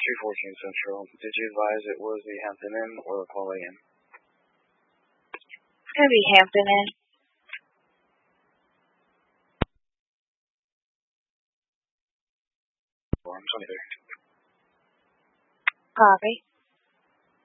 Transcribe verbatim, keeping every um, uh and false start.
two fourteen Central. Did you advise it was the Hampton Inn or the Quality Inn? It's going to be Hampton Inn. Form twenty-three. Copy.